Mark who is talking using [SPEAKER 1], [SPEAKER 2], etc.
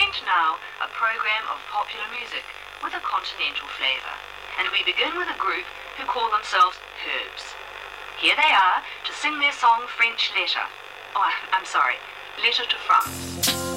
[SPEAKER 1] present now a program of popular music with a continental flavour. And we begin with a group who call themselves Herbs. Here they are to sing their song French Letter. Oh, I'm sorry, Letter to France.